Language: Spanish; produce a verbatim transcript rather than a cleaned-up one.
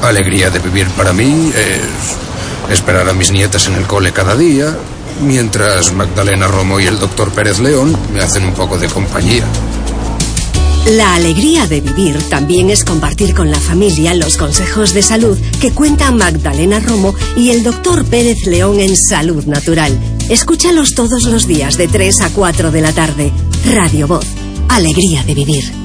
La alegría de vivir para mí es esperar a mis nietas en el cole cada día, mientras Magdalena Romo y el doctor Pérez León me hacen un poco de compañía. La alegría de vivir también es compartir con la familia los consejos de salud que cuentan Magdalena Romo y el doctor Pérez León en Salud Natural. Escúchalos todos los días de tres a cuatro de la tarde. Radio Voz. Alegría de vivir.